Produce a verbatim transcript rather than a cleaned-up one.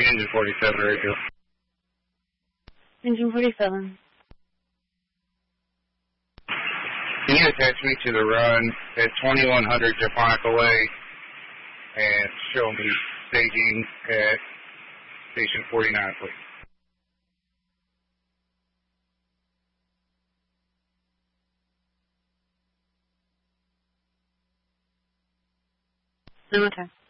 Engine forty-seven, radio. Engine forty-seven. Can you attach me to the run at twenty-one hundred Japonica Way and show me staging at station forty-nine, please? Okay.